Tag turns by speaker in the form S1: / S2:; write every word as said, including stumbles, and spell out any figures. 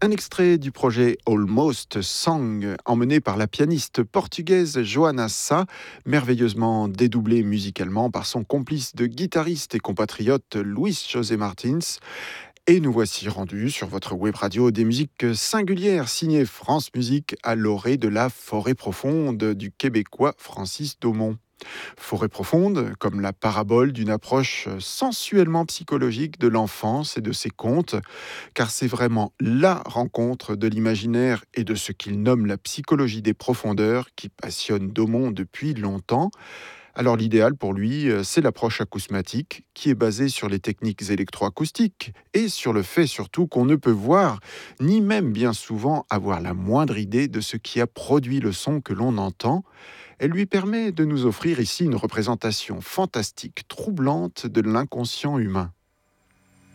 S1: Un extrait du projet Almost Song, emmené par la pianiste portugaise Joana Sá, merveilleusement dédoublée musicalement par son complice de guitariste et compatriote Luis José Martins. Et nous voici rendus sur votre web radio des musiques singulières signées France Musique à l'orée de la forêt profonde du Québécois Francis Daumont. Forêt profonde, comme la parabole d'une approche sensuellement psychologique de l'enfance et de ses contes, car c'est vraiment la rencontre de l'imaginaire et de ce qu'il nomme la psychologie des profondeurs qui passionne Daumont depuis longtemps. Alors l'idéal pour lui, euh, c'est l'approche acousmatique qui est basée sur les techniques électroacoustiques et sur le fait surtout qu'on ne peut voir, ni même bien souvent avoir la moindre idée de ce qui a produit le son que l'on entend. Elle lui permet de nous offrir ici une représentation fantastique, troublante de l'inconscient humain.